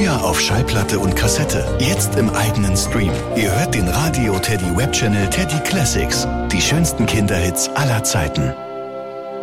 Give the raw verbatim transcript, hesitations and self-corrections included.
Früher auf Schallplatte und Kassette, jetzt im eigenen Stream. Ihr hört den Radio Teddy Webchannel Teddy Classics. Die schönsten Kinderhits aller Zeiten.